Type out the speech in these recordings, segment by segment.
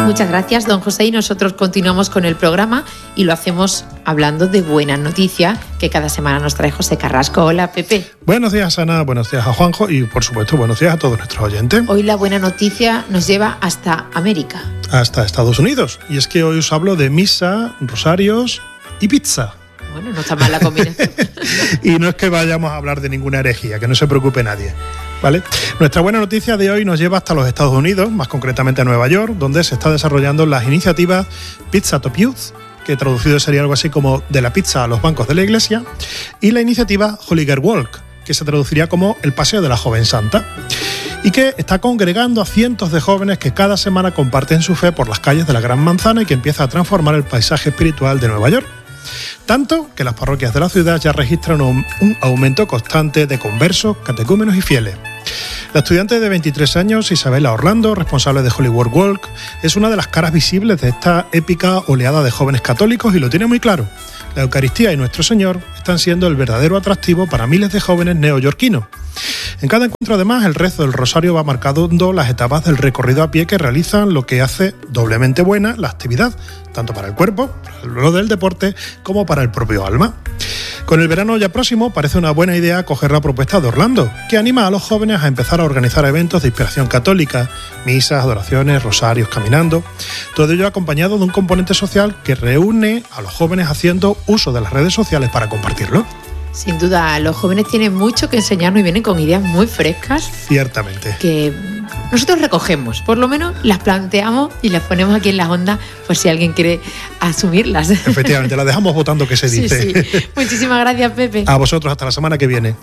Muchas gracias, don José, y nosotros continuamos con el programa y lo hacemos hablando de buenas noticias que cada semana nos trae José Carrasco. Hola, Pepe. Buenos días, Ana, buenos días a Juanjo y, por supuesto, buenos días a todos nuestros oyentes. Hoy la buena noticia nos lleva hasta América. Hasta Estados Unidos. Y es que hoy os hablo de misa, rosarios y pizza. Bueno, no está mal la combinación. Y no es que vayamos a hablar de ninguna herejía, que no se preocupe nadie, ¿vale? Nuestra buena noticia de hoy nos lleva hasta los Estados Unidos, más concretamente a Nueva York, donde se está desarrollando las iniciativas Pizza to Youth, que traducido sería algo así como de la pizza a los bancos de la iglesia, y la iniciativa Holy Girl Walk, que se traduciría como el paseo de la joven santa, y que está congregando a cientos de jóvenes que cada semana comparten su fe por las calles de la Gran Manzana y que empieza a transformar el paisaje espiritual de Nueva York. Tanto que las parroquias de la ciudad ya registran un aumento constante de conversos, catecúmenos y fieles. La estudiante de 23 años, Isabela Orlando, responsable de Holy Girl Walk, es una de las caras visibles de esta épica oleada de jóvenes católicos y lo tiene muy claro. La Eucaristía y Nuestro Señor están siendo el verdadero atractivo para miles de jóvenes neoyorquinos. En cada encuentro, además, el rezo del rosario va marcando las etapas del recorrido a pie que realizan, lo que hace doblemente buena la actividad, tanto para el cuerpo, para lo del deporte, como para el propio alma. Con el verano ya próximo, parece una buena idea acoger la propuesta de Orlando, que anima a los jóvenes a empezar a organizar eventos de inspiración católica, misas, adoraciones, rosarios, caminando, todo ello acompañado de un componente social que reúne a los jóvenes haciendo uso de las redes sociales para compartirlo. Sin duda, los jóvenes tienen mucho que enseñarnos y vienen con ideas muy frescas. Ciertamente. Que nosotros recogemos, por lo menos las planteamos y las ponemos aquí en la onda, por si alguien quiere asumirlas. Efectivamente, las dejamos votando, que se dice. Sí. Muchísimas gracias, Pepe. A vosotros, hasta la semana que viene.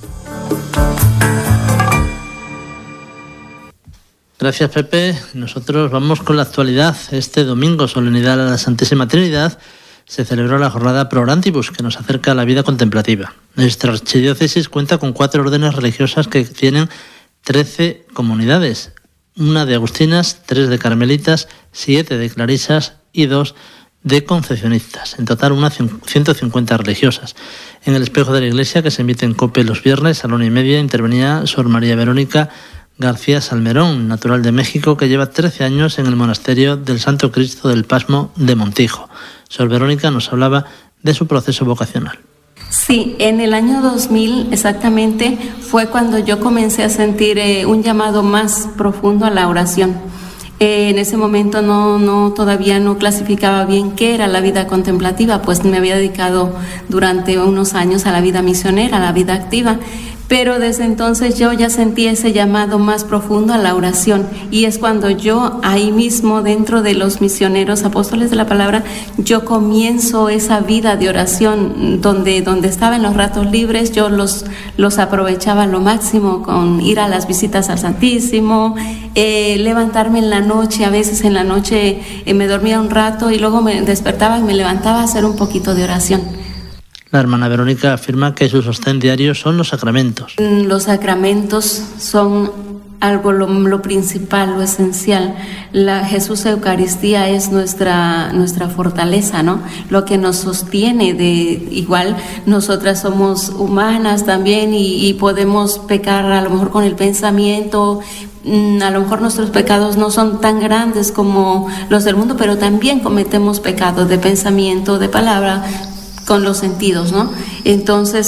Gracias, Pepe. Nosotros vamos con la actualidad. Este domingo, solemnidad a la Santísima Trinidad, se celebró la jornada Pro Orantibus, que nos acerca a la vida contemplativa. Nuestra archidiócesis cuenta con 4 órdenes religiosas que tienen 13 comunidades, 1 de agustinas, 3 de carmelitas, 7 de clarisas y 2 de concepcionistas. En total, unas 150 religiosas. En el espejo de la iglesia, que se emite en COPE los viernes a la 1:30, intervenía Sor María Verónica García Salmerón, natural de México, que lleva 13 años en el monasterio del Santo Cristo del Pasmo de Montijo. Sor Verónica nos hablaba de su proceso vocacional. Sí, en el año 2000 exactamente fue cuando yo comencé a sentir un llamado más profundo a la oración. En ese momento todavía no clasificaba bien qué era la vida contemplativa, pues me había dedicado durante unos años a la vida misionera, a la vida activa. Pero desde entonces yo ya sentí ese llamado más profundo a la oración, y es cuando yo ahí mismo dentro de los misioneros apóstoles de la palabra, yo comienzo esa vida de oración donde estaba en los ratos libres. Yo los aprovechaba a lo máximo con ir a las visitas al Santísimo, levantarme en la noche, a veces en la noche me dormía un rato y luego me despertaba y me levantaba a hacer un poquito de oración. La hermana Verónica afirma que su sostén diario son los sacramentos. Los sacramentos son algo lo principal, lo esencial. La Jesús Eucaristía es nuestra fortaleza, ¿no? Lo que nos sostiene. Igual nosotras somos humanas también y podemos pecar a lo mejor con el pensamiento. A lo mejor nuestros pecados no son tan grandes como los del mundo, pero también cometemos pecados de pensamiento, de palabra, con los sentidos, ¿no? Entonces,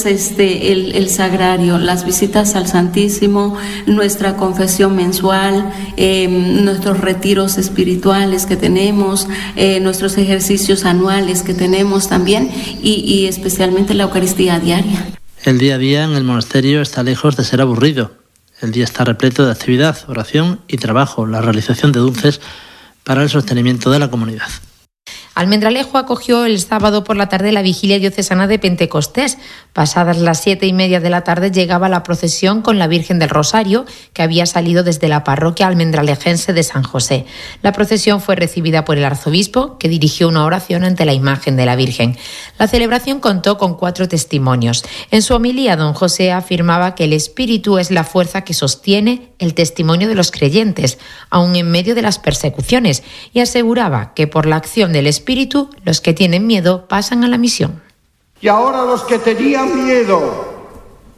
el sagrario, las visitas al Santísimo, nuestra confesión mensual, nuestros retiros espirituales que tenemos, nuestros ejercicios anuales que tenemos también, y especialmente la Eucaristía diaria. El día a día en el monasterio está lejos de ser aburrido. El día está repleto de actividad, oración y trabajo, la realización de dulces para el sostenimiento de la comunidad. Almendralejo acogió el sábado por la tarde la vigilia diocesana de Pentecostés. Pasadas las 7:30 de la tarde llegaba la procesión con la Virgen del Rosario, que había salido desde la parroquia almendralejense de San José. La procesión fue recibida por el arzobispo, que dirigió una oración ante la imagen de la Virgen. La celebración contó con 4 testimonios. En su homilía, don José afirmaba que el Espíritu es la fuerza que sostiene el testimonio de los creyentes, aun en medio de las persecuciones, y aseguraba que por la acción del Espíritu, los que tienen miedo pasan a la misión. Y ahora los que tenían miedo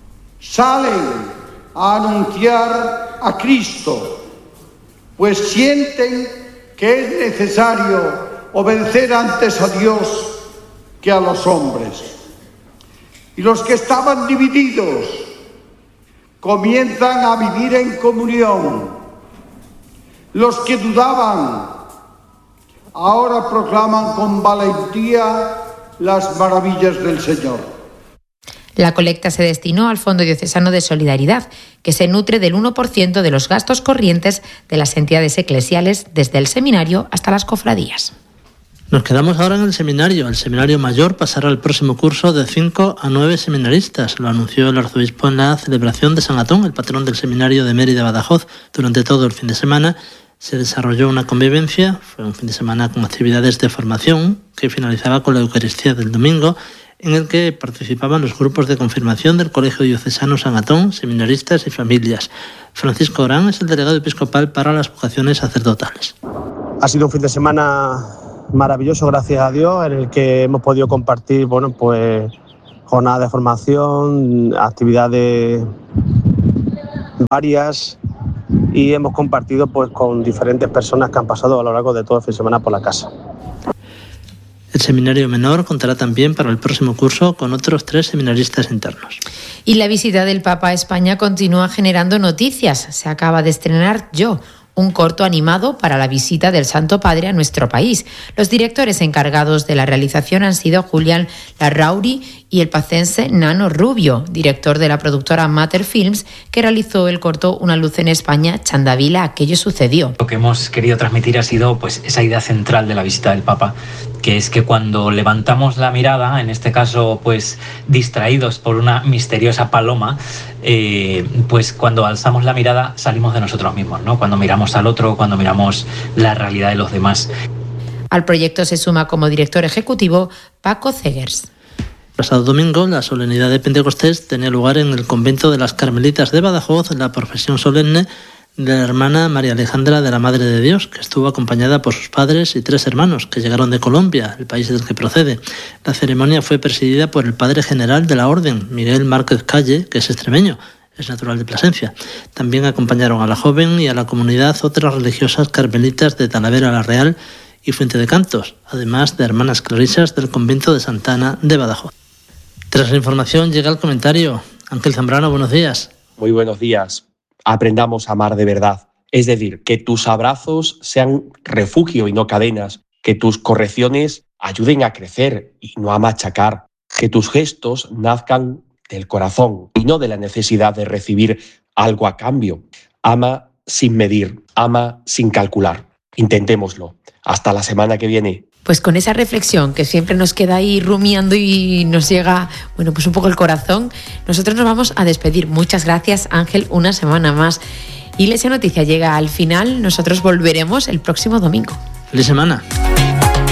salen a anunciar a Cristo, pues sienten que es necesario obedecer antes a Dios que a los hombres. Y los que estaban divididos comienzan a vivir en comunión. Los que dudaban ahora proclaman con valentía las maravillas del Señor. La colecta se destinó al Fondo Diocesano de Solidaridad, que se nutre del 1% de los gastos corrientes de las entidades eclesiales, desde el seminario hasta las cofradías. Nos quedamos ahora en el seminario. El seminario mayor pasará el próximo curso de 5 a 9 seminaristas. Lo anunció el arzobispo en la celebración de San Atón, el patrón del seminario de Mérida Badajoz. Durante todo el fin de semana se desarrolló una convivencia. Fue un fin de semana con actividades de formación que finalizaba con la Eucaristía del domingo, en el que participaban los grupos de confirmación del Colegio Diocesano San Atón, seminaristas y familias. Francisco Orán es el delegado episcopal para las vocaciones sacerdotales. Ha sido un fin de semana maravilloso, gracias a Dios, en el que hemos podido compartir, jornadas de formación, actividades varias, y hemos compartido con diferentes personas que han pasado a lo largo de todo el fin de semana por la casa. El seminario menor contará también para el próximo curso con otros 3 seminaristas internos. Y la visita del Papa a España continúa generando noticias. Se acaba de estrenar Yo, un corto animado para la visita del Santo Padre a nuestro país. Los directores encargados de la realización han sido Julián Larrauri y el pacense Nano Rubio, director de la productora Mater Films, que realizó el corto Una luz en España, Chandavila, aquello sucedió. Lo que hemos querido transmitir ha sido esa idea central de la visita del Papa, que es que cuando levantamos la mirada, en este caso distraídos por una misteriosa paloma, cuando alzamos la mirada salimos de nosotros mismos, ¿no? Cuando miramos al otro, cuando miramos la realidad de los demás. Al proyecto se suma como director ejecutivo Paco Zegers. Pasado domingo, la solemnidad de Pentecostés tenía lugar en el convento de las Carmelitas de Badajoz, en la profesión solemne de la hermana María Alejandra de la Madre de Dios, que estuvo acompañada por sus padres y 3 hermanos que llegaron de Colombia, el país del que procede. La ceremonia fue presidida por el padre general de la Orden, Miguel Márquez Calle, que es extremeño, es natural de Plasencia. También acompañaron a la joven y a la comunidad otras religiosas carmelitas de Talavera la Real y Fuente de Cantos, además de hermanas clarisas del convento de Santa Ana de Badajoz. Tras la información llega el comentario. Ángel Zambrano, buenos días. Muy buenos días. Aprendamos a amar de verdad. Es decir, que tus abrazos sean refugio y no cadenas, que tus correcciones ayuden a crecer y no a machacar, que tus gestos nazcan del corazón y no de la necesidad de recibir algo a cambio. Ama sin medir, ama sin calcular. Intentémoslo. Hasta la semana que viene. Pues con esa reflexión que siempre nos queda ahí rumiando y nos llega, un poco el corazón, nosotros nos vamos a despedir. Muchas gracias, Ángel, una semana más. Iglesia Noticia llega al final, nosotros volveremos el próximo domingo. ¡Feliz semana!